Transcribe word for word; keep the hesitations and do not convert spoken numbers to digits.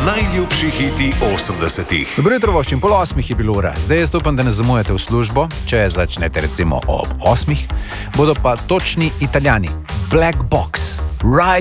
najljubši hiti osemdesetih. Dobro jutro, voščim, pol osmih je bilo ura. Zdaj jaz upam, da ne zamujate v službo, če začnete recimo ob osmih. Bodo pa točni Italijani. Black Box. Right.